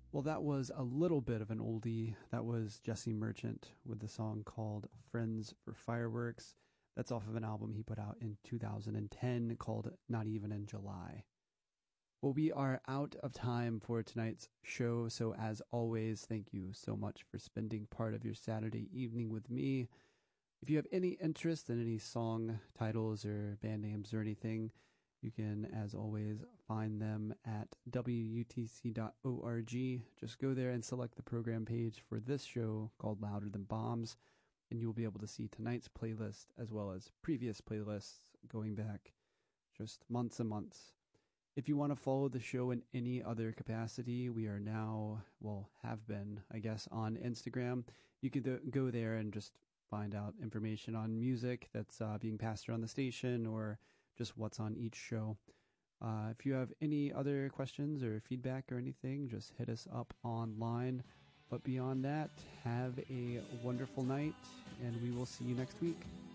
Well, that was a little bit of an oldie. That was Jesse Merchant with the song called Friends for Fireworks. That's off of an album he put out in 2010 called Not Even in July. Well, we are out of time for tonight's show, so as always, thank you so much for spending part of your Saturday evening with me. If you have any interest in any song titles or band names or anything, you can, as always, find them at wutc.org. Just go there and select the program page for this show called Louder Than Bombs, and you'll be able to see tonight's playlist as well as previous playlists going back just months and months. If you want to follow the show in any other capacity, we are now, well, have been, I guess, on Instagram. You could go there and just find out information on music that's being passed around the station or just what's on each show. If you have any other questions or feedback or anything, just hit us up online. But beyond that, have a wonderful night, and we will see you next week.